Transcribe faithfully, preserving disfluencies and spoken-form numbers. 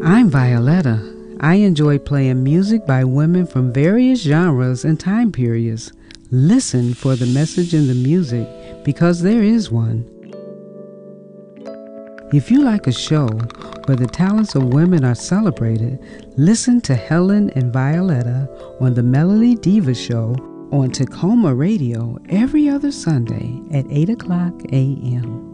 I'm Violetta. I enjoy playing music by women from various genres and time periods. Listen for the message in the music, because there is one. If you like a show where the talents of women are celebrated, listen to Helen and Violetta on the Melody Diva Show on Tacoma Radio every other Sunday at eight o'clock a.m.